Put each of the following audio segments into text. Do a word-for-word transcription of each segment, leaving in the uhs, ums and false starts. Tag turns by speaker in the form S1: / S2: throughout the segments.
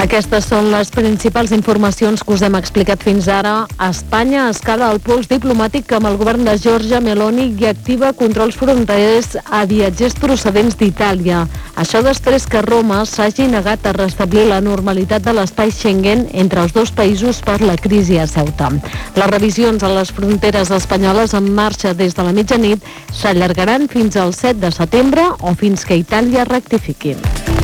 S1: Aquestes són les principals informacions que us hem explicat fins ara. Espanya escala el pols diplomàtic amb el govern de Giorgia Meloni i activa controls fronterers a viatgers procedents d'Itàlia. Això després que Roma s'hagi negat a restablir la normalitat de l'espai Schengen entre els dos països per la crisi a Ceuta. Les revisions a les fronteres espanyoles en marxa des de la mitjanit s'allargaran fins al set de setembre o fins que Itàlia rectifiqui.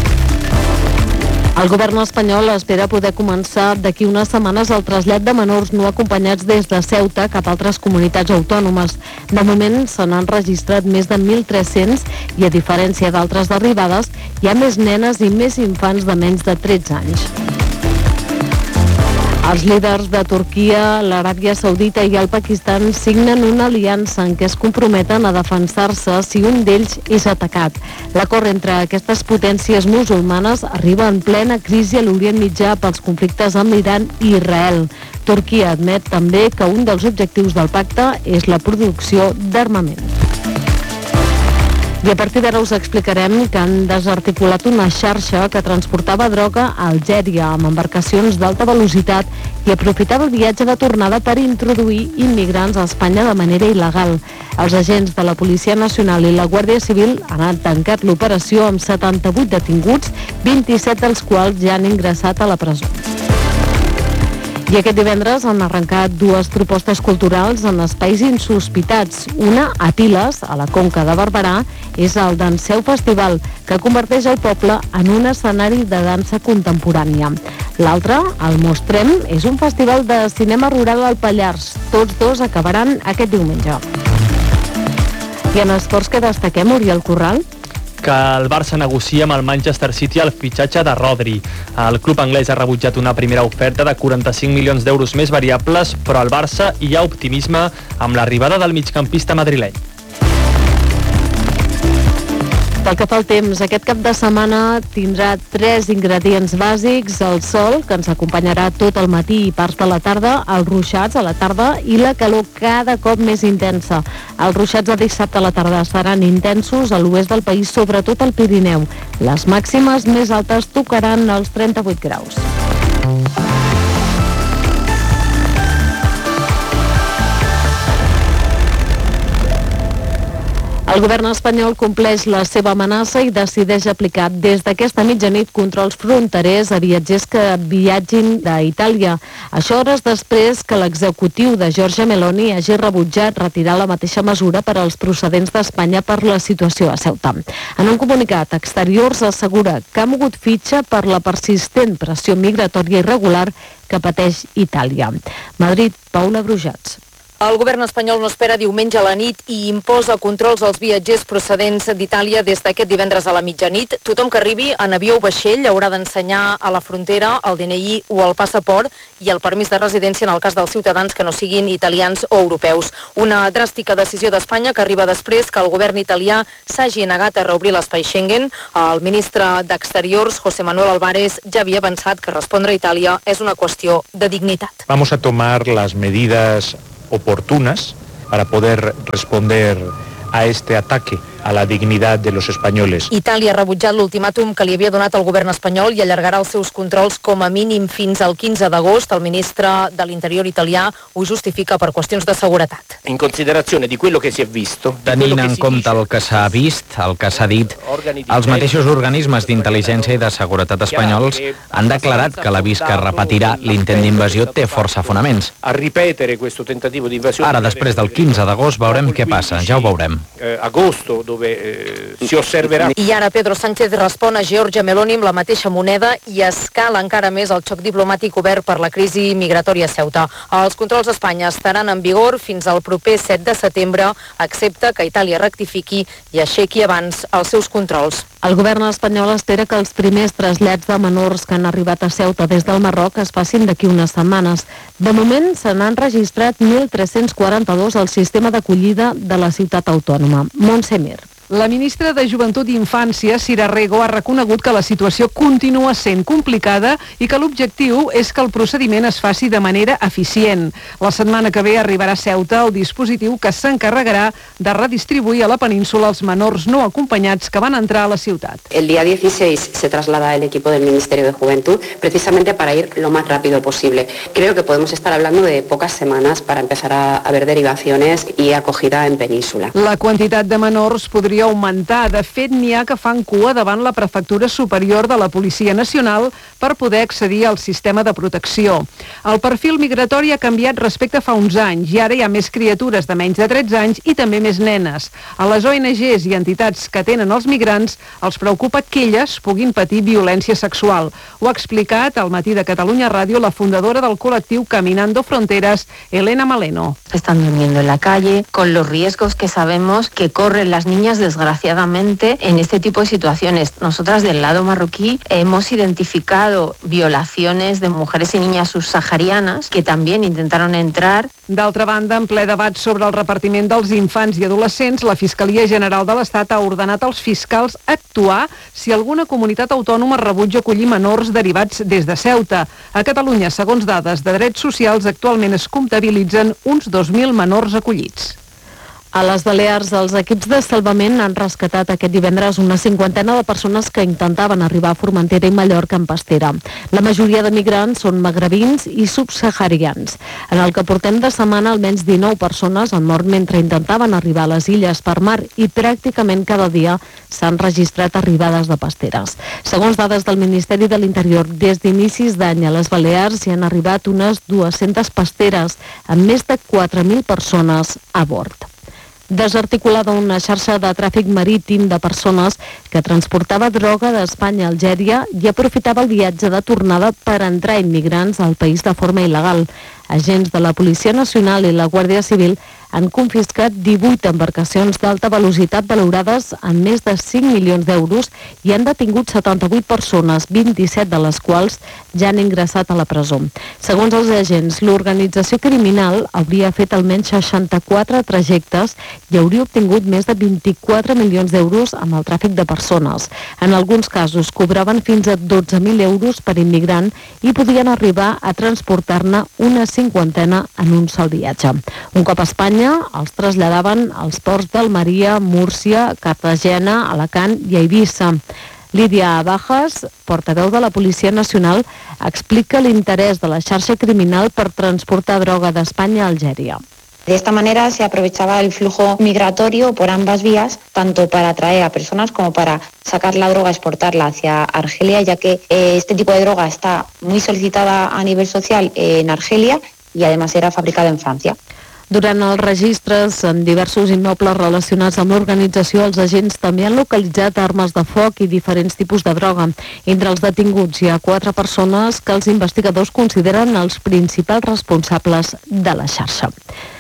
S1: El govern espanyol espera poder començar d'aquí unes setmanes el trasllat de menors no acompanyats des de Ceuta cap a altres comunitats autònomes. De moment se n'han registrat més de mil tres-cents i, a diferència d'altres arribades, hi ha més nenes i més infants de menys de tretze anys. Els líders de Turquia, l'Aràbia Saudita i el Pakistan signen una aliança en què es comprometen a defensar-se si un d'ells és atacat. L'acord entre aquestes potències musulmanes arriba en plena crisi a l'Orient Mitjà pels conflictes amb l'Iran i Israel. Turquia admet també que un dels objectius del pacte és la producció d'armament. I a partir d'ara us explicarem que han desarticulat una xarxa que transportava droga a Algèria amb embarcacions d'alta velocitat i aprofitava el viatge de tornada per introduir immigrants a Espanya de manera il·legal. Els agents de la Policia Nacional i la Guàrdia Civil han tancat l'operació amb setanta-vuit detinguts, vint-i-set dels quals ja han ingressat a la presó. I aquest divendres han arrencat dues propostes culturals en espais insospitats. Una, a Piles, a la Conca de Barberà, és el Danseu Festival, que converteix el poble en un escenari de dansa contemporània. L'altra, el Mostrem, és un festival de cinema rural al Pallars. Tots dos acabaran aquest diumenge. I en esports que destaquem, Oriol Corral?
S2: Que el Barça negocia amb el Manchester City el fitxatge de Rodri. El club anglès ha rebutjat una primera oferta de quaranta-cinc milions d'euros més variables, però al Barça hi ha optimisme amb l'arribada del migcampista madrileny.
S1: Pel que fa al temps, aquest cap de setmana tindrà tres ingredients bàsics: el sol, que ens acompanyarà tot el matí i parts de la tarda, els ruixats a la tarda i la calor cada cop més intensa. Els ruixats de dissabte a la tarda seran intensos a l'oest del país, sobretot al Pirineu. Les màximes més altes tocaran els trenta-vuit graus. El govern espanyol compleix la seva amenaça i decideix aplicar des d'aquesta mitjanit controls fronterers a viatgers que viatgin d'Itàlia. Això hores després que l'executiu de Giorgia Meloni hagi rebutjat retirar la mateixa mesura per als procedents d'Espanya per la situació a Ceuta. En un comunicat, Exteriors assegura que ha mogut fitxa per la persistent pressió migratòria irregular que pateix Itàlia. Madrid, Paula Brujats.
S3: El govern espanyol no espera diumenge a la nit i imposa controls als viatgers procedents d'Itàlia des d'aquest divendres a la mitjanit. Tothom que arribi en avió o vaixell haurà d'ensenyar a la frontera el D N I o el passaport i el permís de residència en el cas dels ciutadans que no siguin italians o europeus. Una dràstica decisió d'Espanya que arriba després que el govern italià s'hagi negat a reobrir l'espai Schengen. El ministre d'Exteriors, José Manuel Álvarez, ja havia avançat que respondre a Itàlia és una qüestió de dignitat.
S4: Vamos a tomar las medidas oportunas para poder responder a este ataque a la dignidad de los españoles.
S3: Itàlia ha rebutjat l'ultimàtum que li havia donat el govern espanyol i allargarà els seus controls com a mínim fins al quinze d'agost. El ministre de l'Interior italià ho justifica per qüestions de seguretat.
S5: In considerazione di quello che si è visto,
S6: tenint en compte el que s'ha vist, el que s'ha dit, els mateixos organismes d'intel·ligència i de seguretat espanyols han declarat que l'avís que repetirà l'intent d'invasió té força fonaments. Ara, després del quinze d'agost, veurem què passa, ja ho veurem.
S5: Agosto, dove eh, si osserverà.
S3: I ara Pedro Sánchez respon a Giorgia Meloni amb la mateixa moneda i escala encara més el xoc diplomàtic obert per la crisi migratòria a Ceuta. Els controls a Espanya estaran en vigor fins al proper set de setembre, excepte que Itàlia rectifiqui i aixequi abans els seus controls.
S1: El govern espanyol espera que els primers trasllats de menors que han arribat a Ceuta des del Marroc es facin d'aquí unes setmanes. De moment se n'han registrat mil tres-cents quaranta-dos al sistema d'acollida de la ciutat autònoma. Montse Mir.
S7: La ministra de Joventut i Infància, Sira Rego, ha reconegut que la situació continua sent complicada i que l'objectiu és que el procediment es faci de manera eficient. La setmana que ve arribarà a Ceuta el dispositiu que s'encarregarà de redistribuir a la península els menors no acompanyats que van entrar a la ciutat.
S8: El día dieciséis se traslada el equipo del Ministerio de Juventud precisamente para ir lo más rápido posible. Creo que podemos estar hablando de pocas semanas para empezar a, a ver derivaciones y acogida en península.
S7: La quantitat de menors podria augmentar. De fet, n'hi ha que fan cua davant la Prefectura Superior de la Policia Nacional per poder accedir al sistema de protecció. El perfil migratori ha canviat respecte a fa uns anys i ara hi ha més criatures de menys de tretze anys i també més nenes. A les O N Ges i entitats que tenen els migrants els preocupa que elles puguin patir violència sexual. Ho ha explicat al Matí de Catalunya Ràdio la fundadora del col·lectiu Caminando Fronteras, Elena Maleno.
S9: Están durmiendo en la calle con los riesgos que sabemos que corren las niñas desgraciadamente en este tipo de situaciones. Nosotras del lado marroquí hemos identificado violaciones de mujeres y niñas subsaharianas que también intentaron entrar.
S7: D'altra banda, en ple debat sobre el repartiment dels infants i adolescents, la Fiscalia General de l'Estat ha ordenat als fiscals actuar si alguna comunitat autònoma rebutja acollir menors derivats des de Ceuta. A Catalunya, segons dades de drets socials, actualment es comptabilitzen uns dos mil menors acollits.
S1: A les Balears, els equips de salvament han rescatat aquest divendres una cinquantena de persones que intentaven arribar a Formentera i Mallorca en pastera. La majoria de migrants són magrebins i subsaharians. En el que portem de setmana, almenys dinou persones han mort mentre intentaven arribar a les illes per mar i pràcticament cada dia s'han registrat arribades de pasteres. Segons dades del Ministeri de l'Interior, des d'inicis d'any a les Balears hi han arribat unes dues-centes pasteres amb més de quatre mil persones a bord. Desarticulada una xarxa de tràfic marítim de persones que transportava droga d'Espanya a Algèria i aprofitava el viatge de tornada per entrar immigrants al país de forma il·legal. Agents de la Policia Nacional i la Guàrdia Civil han confiscat divuit embarcacions d'alta velocitat valorades en més de cinc milions d'euros i han detingut setanta-vuit persones, vint-i-set de les quals ja han ingressat a la presó. Segons els agents, l'organització criminal hauria fet almenys seixanta-quatre trajectes i hauria obtingut més de vint-i-quatre milions d'euros amb el tràfic de persones. En alguns casos cobraven fins a dotze mil euros per immigrant i podien arribar a transportar-ne una cinquantena en un sol viatge. Un cop a Espanya, els traslladaven als ports d'Almeria, Múrcia, Cartagena, Alacant i Eivissa. Lídia Bajas, portaveu de la Policia Nacional, explica l'interès de la xarxa criminal per transportar droga d'Espanya a Algèria.
S10: De esta manera se aprovechaba el flujo migratorio por ambas vías, tanto para atraer a personas como para sacar la droga, exportarla hacia Argelia, ya que eh, este tipo de droga está muy solicitada a nivel social en Argelia y además era fabricada en Francia.
S1: Durant els registres en diversos immobles relacionats amb l'organització, els agents també han localitzat armes de foc i diferents tipus de droga. Entre els detinguts hi ha quatre persones que els investigadors consideren els principals responsables de la xarxa.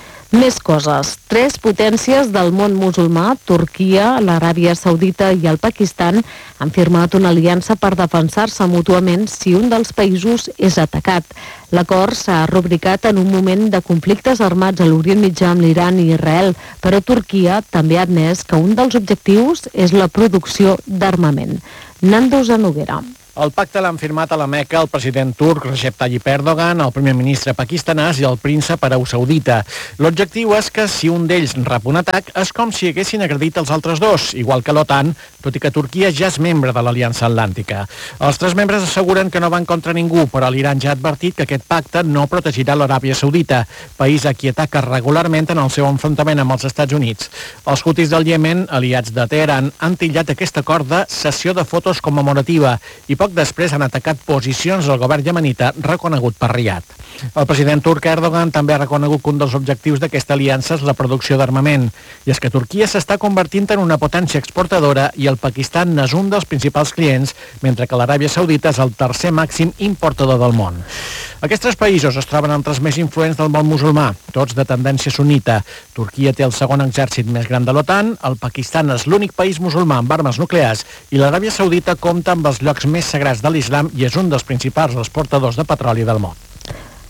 S1: Més coses. Tres potències del món musulmà, Turquia, l'Aràbia Saudita i el Pakistan, han firmat una aliança per defensar-se mútuament si un dels països és atacat. L'acord s'ha rubricat en un moment de conflictes armats a l'Orient Mitjà amb l'Iran i Israel, però Turquia també ha admès que un dels objectius és la producció d'armament. Nando Zanoguera.
S11: El pacte l'han firmat a la Meca el president turc Recep Tayyip Erdogan, el primer ministre pakistanès i el príncep arau saudita. L'objectiu és que si un d'ells rep un atac és com si haguessin agredit els altres dos, igual que l'OTAN, tot i que Turquia ja és membre de l'Aliança Atlàntica. Els tres membres asseguren que no van contra ningú, però l'Iran ja ha advertit que aquest pacte no protegirà l'Aràbia Saudita, país a qui ataca regularment en el seu enfrontament amb els Estats Units. Els hutis del Iemen, aliats de Teheran, han titllat aquest acord de sessió de fotos commemorativa i poc després han atacat posicions del govern iemenita reconegut per Riad. El president turc Erdogan també ha reconegut que un dels objectius d'aquesta aliança és la producció d'armament, i és que Turquia s'està convertint en una potència exportadora i el Pakistan n'és un dels principals clients, mentre que l'Aràbia Saudita és el tercer màxim importador del món. Aquests tres països es troben entre els més influents del món musulmà, tots de tendència sunnita. Turquia té el segon exèrcit més gran de l'OTAN, el Pakistan és l'únic país musulmà amb armes nuclears i l'Aràbia Saudita compta amb els llocs més sagrats de l'islam i és un dels principals exportadors de petroli del món.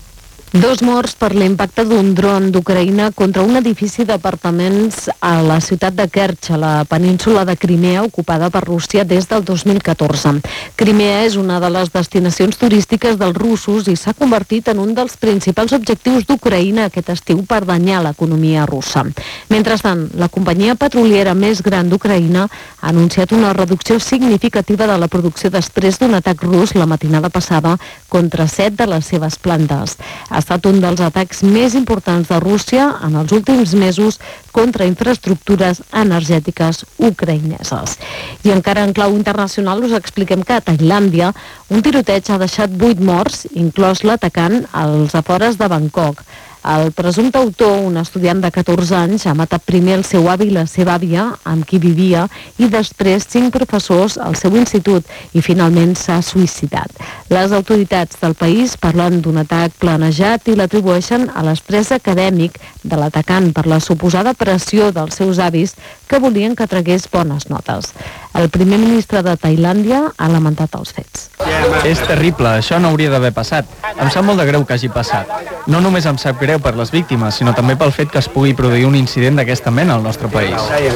S1: Dos morts per l'impacte d'un dron d'Ucraïna contra un edifici d'apartaments a la ciutat de Kerch, a la península de Crimea, ocupada per Rússia des del dos mil catorze. Crimea és una de les destinacions turístiques dels russos i s'ha convertit en un dels principals objectius d'Ucraïna aquest estiu per danyar l'economia russa. Mentrestant, la companyia petroliera més gran d'Ucraïna ha anunciat una reducció significativa de la producció després d'un atac rus la matinada passada contra set de les seves plantes. Ha estat un dels atacs més importants de Rússia en els últims mesos contra infraestructures energètiques ucraïneses. I encara en clau internacional us expliquem que a Tailàndia un tiroteig ha deixat vuit morts, inclòs l'atacant als afores de Bangkok. El presumpte autor, un estudiant de catorze anys, ha matat primer el seu avi i la seva àvia, amb qui vivia, i després cinc professors al seu institut, i finalment s'ha suïcidat. Les autoritats del país parlen d'un atac planejat i l'atribueixen a l'estrès acadèmic de l'atacant per la suposada pressió dels seus avis que volien que tragués bones notes. El primer ministre de Tailàndia ha lamentat els fets.
S12: És terrible, això no hauria d'haver passat. Em sap molt de greu que hagi passat. No només em sap greu per les víctimes, sinó també pel fet que es pugui produir un incident d'aquesta mena al nostre país.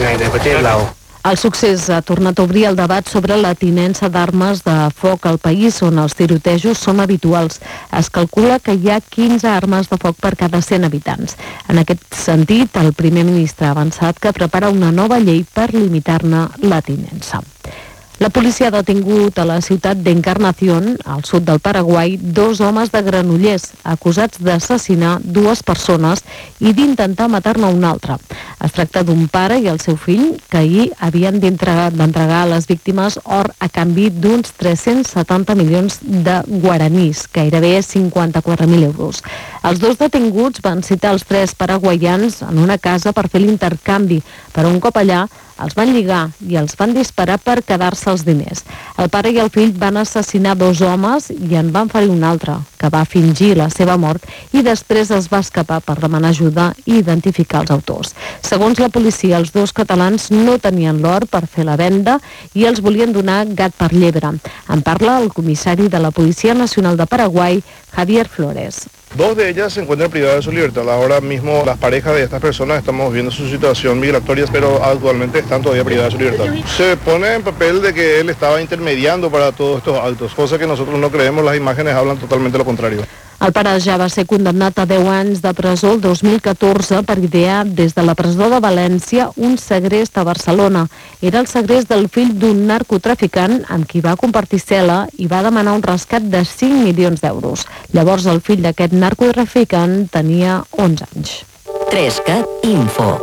S1: El succés ha tornat a obrir el debat sobre la tinença d'armes de foc al país, on els tirotejos són habituals. Es calcula que hi ha quinze armes de foc per cada cent habitants. En aquest sentit, el primer ministre ha avançat que prepara una nova llei per limitar-ne la tinença. La policia ha detingut a la ciutat d'Encarnación, al sud del Paraguai, dos homes de Granollers, acusats d'assassinar dues persones i d'intentar matar-ne una altra. Es tracta d'un pare i el seu fill que ahir havien d'entregar a les víctimes or a canvi d'uns tres-cents setanta milions de guaranís, gairebé cinquanta-quatre mil euros. Els dos detinguts van citar els tres paraguaians en una casa per fer l'intercanvi, però un cop allà els van lligar i els van disparar per quedar-se els diners. El pare i el fill van assassinar dos homes i en van ferir un altre, que va fingir la seva mort i després es va escapar per demanar ajuda i identificar els autors. Segons la policia, els dos catalans no tenien l'or per fer la venda i els volien donar gat per llebre. En parla el comissari de la Policia Nacional de Paraguay, Javier Flores.
S13: Dos de ellas se encuentran privadas de su libertad. Ahora mismo las parejas de estas personas estamos viendo su situación migratoria, pero actualmente están todavía privadas de su libertad. Se pone en papel de que él estaba intermediando para todos estos actos, cosa que nosotros no creemos, las imágenes hablan totalmente lo contrario.
S1: El pare ja va ser condemnat a deu anys de presó el dos mil catorze per idear des de la presó de València un segrest a Barcelona. Era el segrest del fill d'un narcotraficant amb qui va compartir cel·la i va demanar un rescat de cinc milions d'euros. Llavors el fill d'aquest narcotraficant tenia onze anys.
S14: Trescat Info.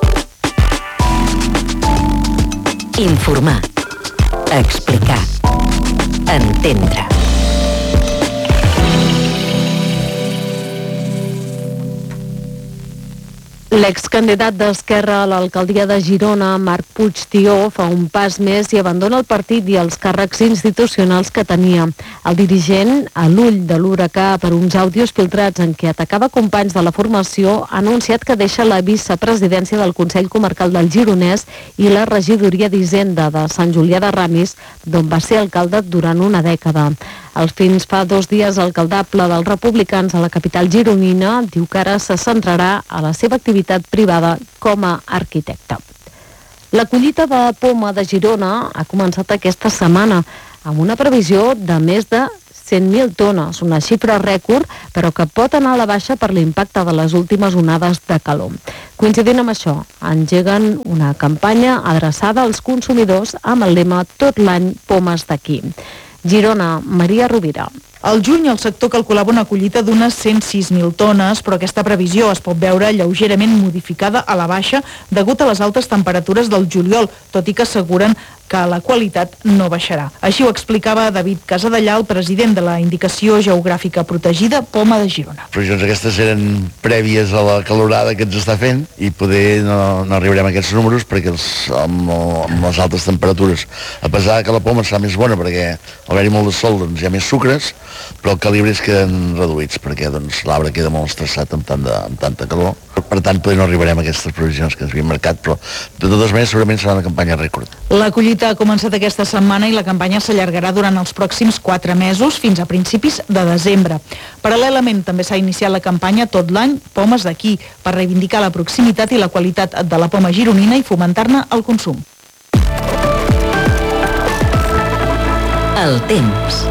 S14: Informar. Explicar. Entendre.
S1: L'excandidat d'Esquerra a l'alcaldia de Girona, Marc Puigtió, fa un pas més i abandona el partit i els càrrecs institucionals que tenia. El dirigent, a l'ull de l'huracà per uns àudios filtrats en què atacava companys de la formació, ha anunciat que deixa la vicepresidència del Consell Comarcal del Gironès i la regidoria d'Hisenda de Sant Julià de Ramis, d'on va ser alcalde durant una dècada. El fins fa dos dies alcaldable dels republicans a la capital gironina diu que ara se centrarà a la seva activitat privada com a arquitecte. La collita de poma de Girona ha començat aquesta setmana amb una previsió de més de cent mil tones, una xifra rècord, però que pot anar a la baixa per l'impacte de les últimes onades de calor. Coincidint amb això, engeguen una campanya adreçada als consumidors amb el lema Tot l'any pomes d'aquí. Girona, Maria Rovira.
S15: Al juny el sector calculava una collita d'unes cent sis mil tones, però aquesta previsió es pot veure lleugerament modificada a la baixa degut a les altes temperatures del juliol, tot i que asseguren que la qualitat no baixarà. Així ho explicava David Casadellà, el president de la Indicació Geogràfica Protegida Poma de Girona.
S16: Les previsions aquestes eren prèvies a la calorada que ens està fent i poder no, no arribarem a aquests números perquè els, amb, amb les altes temperatures, a pesar que la poma serà més bona perquè al haver-hi molt de sol doncs hi ha més sucres, però els calibres queden reduïts perquè doncs, l'arbre queda molt estressat amb, tant de, amb tanta calor. Per tant, potser no arribarem a aquestes previsions que ens havien marcat, però de totes maneres segurament serà una campanya rècord.
S15: La collita ha començat aquesta setmana i la campanya s'allargarà durant els pròxims quatre mesos fins a principis de desembre. Paral·lelament també s'ha iniciat la campanya tot l'any Pomes d'aquí per reivindicar la proximitat i la qualitat de la poma gironina i fomentar-ne el consum.
S14: El temps.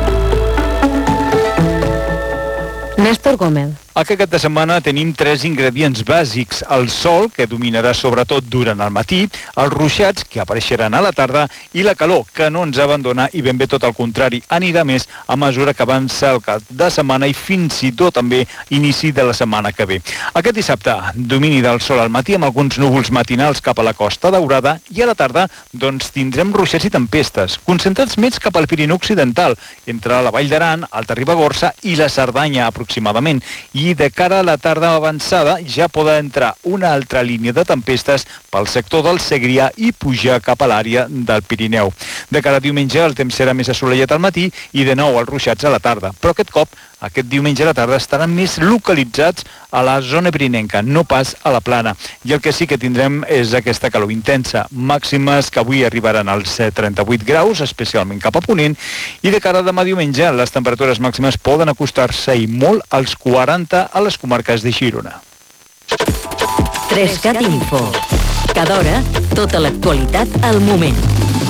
S1: Néstor Gómez.
S17: Aquest cap de setmana tenim tres ingredients bàsics. El sol, que dominarà sobretot durant el matí, els ruixats, que apareixeran a la tarda, i la calor, que no ens abandona i ben bé tot el contrari, anirà més a mesura que avança el cap de setmana i fins i tot també inici de la setmana que ve. Aquest dissabte, domini del sol al matí amb alguns núvols matinals cap a la Costa Daurada i a la tarda doncs tindrem ruixats i tempestes, concentrats més cap al Pirineu Occidental, entre la Vall d'Aran, Alta Ribagorça i la Cerdanya aproximadament. I I de cara a la tarda avançada ja pot entrar una altra línia de tempestes pel sector del Segrià i pujar cap a l'àrea del Pirineu. De cara a diumenge el temps serà més assolellat al matí i de nou els ruixats a la tarda, però aquest cop, aquest diumenge a la tarda, estaran més localitzats a la zona pirinenca, no pas a la plana. I el que sí que tindrem és aquesta calor intensa, màximes que avui arribaran als trenta-vuit graus, especialment cap a Ponent, i de cara a demà diumenge les temperatures màximes poden acostar-se i molt als quaranta a les comarques de Girona.
S14: Trescat Info. Cada hora, tota l'actualitat al moment.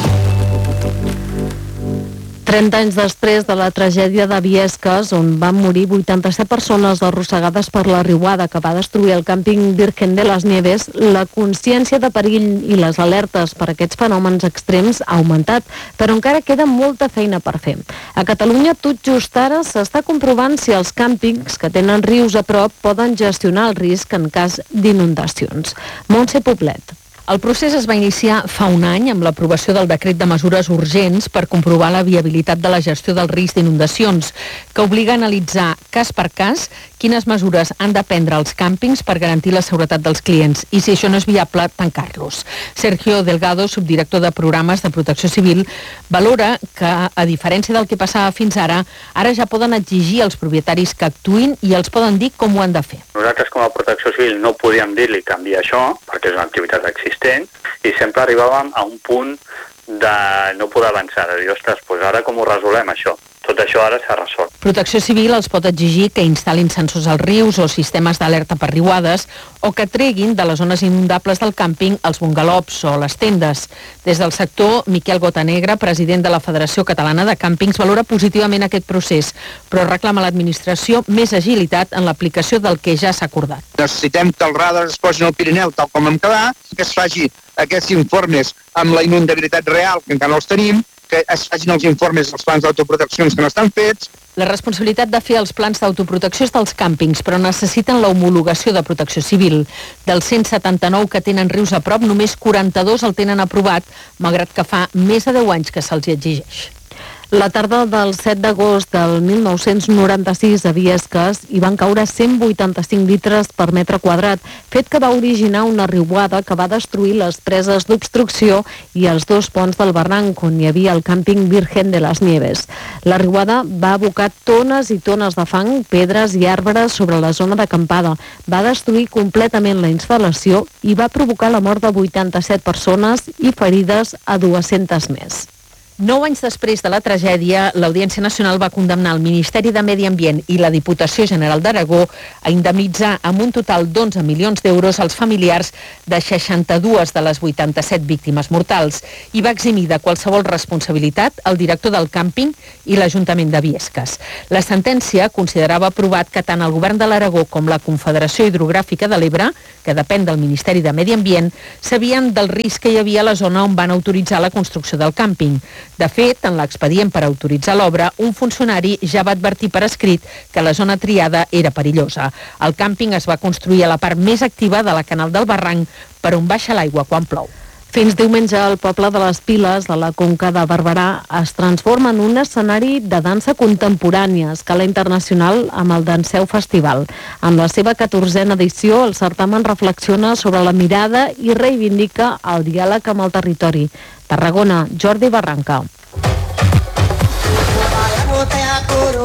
S1: trenta anys després de la tragèdia de Biescas, on van morir vuitanta-set persones arrossegades per la riuada que va destruir el càmping Virgen de las Nieves, la consciència de perill i les alertes per aquests fenòmens extrems ha augmentat, però encara queda molta feina per fer. A Catalunya, tot just ara, s'està comprovant si els càmpings que tenen rius a prop poden gestionar el risc en cas d'inundacions. Montse Poblet.
S18: El procés es va iniciar fa un any amb l'aprovació del decret de mesures urgents per comprovar la viabilitat de la gestió del risc d'inundacions, que obliga a analitzar cas per cas quines mesures han de prendre els càmpings per garantir la seguretat dels clients i, si això no és viable, tancar-los. Sergio Delgado, subdirector de programes de Protecció Civil, valora que, a diferència del que passava fins ara, ara ja poden exigir als propietaris que actuïn i els poden dir com ho han de fer.
S19: Nosaltres, com a Protecció Civil, no podíem dir-li canviar això, perquè és una activitat existent, i sempre arribàvem a un punt de no poder avançar, de dir, ostres, doncs ara com ho resolem això? Tot això ara s'ha resolt.
S18: Protecció Civil els pot exigir que instal·lin sensors als rius o sistemes d'alerta per riuades o que treguin de les zones inundables del càmping els bungalops o les tendes. Des del sector, Miquel Gotanegra, president de la Federació Catalana de Càmpings, valora positivament aquest procés, però reclama a l'administració més agilitat en l'aplicació del que ja s'ha acordat.
S20: Necessitem que els radars es posin al Pirineu tal com vam quedar, que es faci aquests informes amb la inundabilitat real, que encara no els tenim, que es facin els informes dels plans d'autoproteccions que no estan fets.
S18: La responsabilitat de fer els plans d'autoprotecció és dels càmpings, però necessiten la homologació de Protecció Civil. Dels cent setanta-nou que tenen rius a prop, només quaranta-dos el tenen aprovat, malgrat que fa més de deu anys que se'ls exigeix.
S1: La tarda del set d'agost del mil nou-cents noranta-sis a Biescas hi van caure cent vuitanta-cinc litres per metre quadrat, fet que va originar una riuada que va destruir les preses d'obstrucció i els dos ponts del barranc on hi havia el càmping Virgen de las Nieves. La riuada va abocar tones i tones de fang, pedres i arbres sobre la zona d'acampada, va destruir completament la instal·lació i va provocar la mort de vuitanta-set persones i ferides a dues-centes més.
S18: Nou anys després de la tragèdia, l'Audiència Nacional va condemnar el Ministeri de Medi Ambient i la Diputació General d'Aragó a indemnitzar amb un total d'onze milions d'euros als familiars de seixanta-dues de les vuitanta-set víctimes mortals i va eximir de qualsevol responsabilitat el director del càmping i l'Ajuntament de Biescas. La sentència considerava aprovat que tant el Govern de l'Aragó com la Confederació Hidrogràfica de l'Ebre, que depèn del Ministeri de Medi Ambient, sabien del risc que hi havia a la zona on van autoritzar la construcció del càmping. De fet, en l'expedient per autoritzar l'obra, un funcionari ja va advertir per escrit que la zona triada era perillosa. El càmping es va construir a la part més activa de la Canal del Barranc, per on baixa l'aigua quan plou.
S1: Fins diumenge, el poble de les Piles, de la Conca de Barberà, es transforma en un escenari de dansa contemporània a escala internacional amb el Danseu Festival. En la seva catorzena edició, el certamen reflexiona sobre la mirada i reivindica el diàleg amb el territori. Tarragona, Jordi Barranca.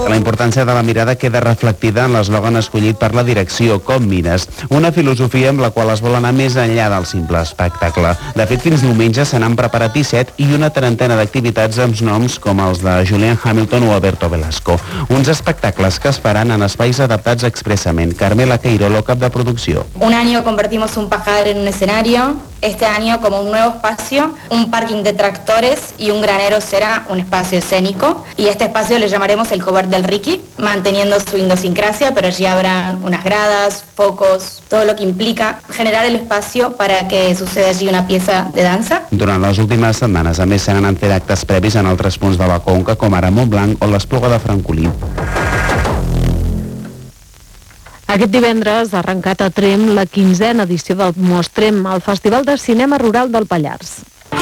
S21: La importància de la mirada queda reflectida en l'eslògan escollit per la direcció, Com mires, una filosofia amb la qual es vol anar més enllà del simple espectacle. De fet, fins diumenge se n'han preparat disset i una trentena d'activitats amb noms com els de Julian Hamilton o Alberto Velasco. Uns espectacles que es faran en espais adaptats expressament. Carmela Queirolo, cap de producció.
S22: Un año convertimos un pajar en un escenario, este año como un nuevo espacio, un parking de tractores y un granero será un espacio escénico y este espacio le llamaremos el Cover del Ricky, manteniendo su idiosincrasia, pero allí habrá unas gradas, focos, todo lo que implica generar el espacio para que suceda allí una pieza de dansa.
S21: Durant les últimes setmanes, a més, se n'han fet actes previs en altres punts de la Conca, com ara Montblanc o l'Espluga de Francolí.
S1: Aquest divendres ha arrencat a Tremp la quinzena edició del Mostrem, el Festival de Cinema Rural del Pallars.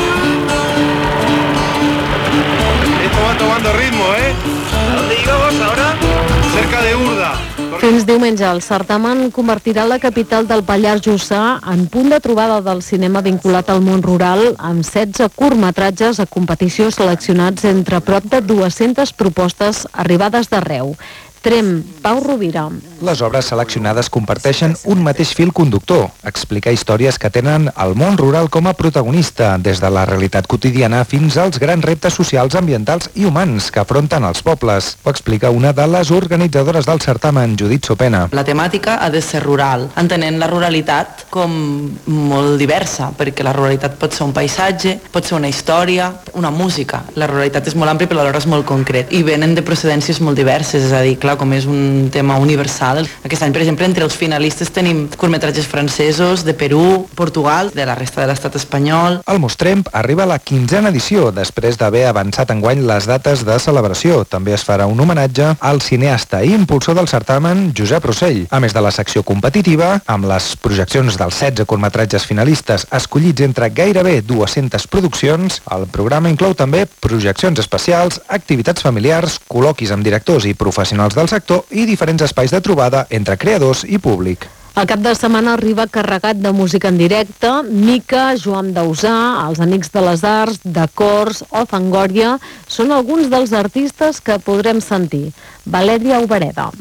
S23: Esto va tomando ritmo, ¿eh? ¿A dónde llegamos ahora? Cerca de Urda.
S1: Fins diumenge, el certamen convertirà la capital del Pallars Jussà en punt de trobada del cinema vinculat al món rural, amb setze curtmetratges a competició seleccionats entre prop de dues-centes propostes arribades d'arreu. Tremp, Pau Rovira.
S24: Les obres seleccionades comparteixen un mateix fil conductor, explicar històries que tenen el món rural com a protagonista, des de la realitat quotidiana fins als grans reptes socials, ambientals i humans que afronten els pobles. Ho explica una de les organitzadores del certamen, Judit Sopena.
S25: La temàtica ha de ser rural, entenent la ruralitat com molt diversa, perquè la ruralitat pot ser un paisatge, pot ser una història, una música. La ruralitat és molt àmplia però alhora és molt concret i venen de procedències molt diverses, és a dir, clar, com és un tema universal. Aquest any, per exemple, entre els finalistes tenim curtmetratges francesos, de Perú, Portugal, de la resta de l'estat espanyol.
S24: El Mostrem arriba a la quinzena edició, després d'haver avançat enguany les dates de celebració. També es farà un homenatge al cineasta i impulsor del certamen, Josep Rossell. A més de la secció competitiva, amb les projeccions dels setze curtmetratges finalistes escollits entre gairebé dues-centes produccions, el programa inclou també projeccions especials, activitats familiars, col·loquis amb directors i professionals del sector i diferents espais de trobada entre creadors i públic.
S1: El cap de setmana arriba carregat de música en directe. Mica, Joan Dausà, els Amics de les Arts, de Cors o Fangòria són alguns dels artistes que podrem sentir. Valèria Obereda.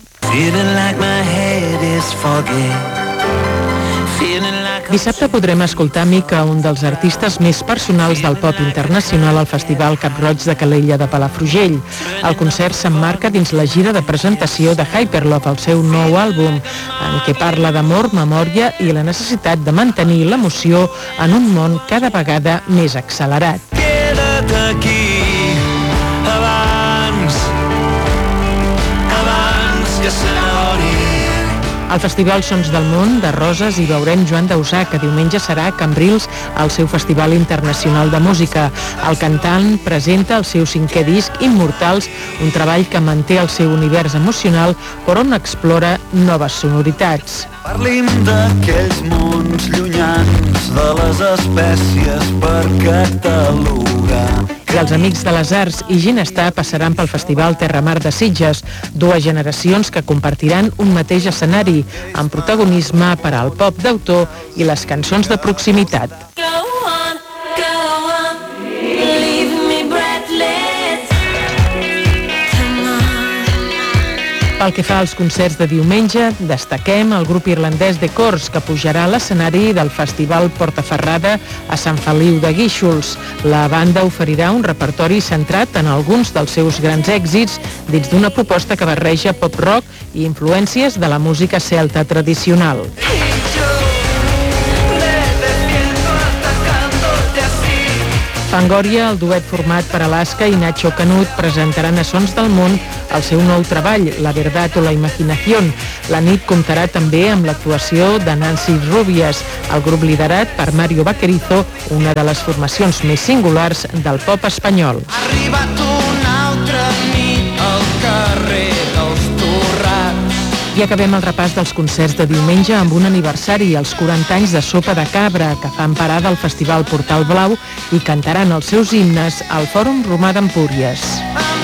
S26: Dissabte podrem escoltar Mica, un dels artistes més personals del pop internacional al Festival Cap-roig de Calella de Palafrugell. El concert s'emmarca dins la gira de presentació de Hyperlove, el seu nou àlbum, en què parla d'amor, memòria i la necessitat de mantenir l'emoció en un món cada vegada més accelerat.
S27: Queda't aquí abans, abans que s'adoni.
S26: Al Festival Sons del Món de Roses hi veurem Joan Dausà, que diumenge serà a Cambrils al seu Festival Internacional de Música. El cantant presenta el seu cinquè disc, Immortals, un treball que manté el seu univers emocional però on explora noves sonoritats.
S27: Parlim d'aquells mons llunyans, de les espècies per catalogar.
S26: I els Amics de les Arts i Ginestar passaran pel Festival Terramar de Sitges, dues generacions que compartiran un mateix escenari, amb protagonisme per al pop d'autor i les cançons de proximitat. Pel que fa als concerts de diumenge, destaquem el grup irlandès de Cors, que pujarà a l'escenari del Festival Portaferrada a Sant Feliu de Guíxols. La banda oferirà un repertori centrat en alguns dels seus grans èxits dins d'una proposta que barreja pop-rock i influències de la música celta tradicional. Fangòria, el duet format per Alaska i Nacho Canut, presentaran a Sons del Món el seu nou treball, La Verdad o la Imaginación. La nit comptarà també amb l'actuació de Nancy Rubias, el grup liderat per Mario Vaquerizo, una de les formacions més singulars del pop espanyol.
S27: Ha arribat una altra nit al carrer dels Torrats.
S26: I acabem el repàs dels concerts de diumenge amb un aniversari, els quaranta anys de Sopa de Cabra, que fan parada al Festival Portal Blau i cantaran els seus himnes al Fòrum Romà d'Empúries.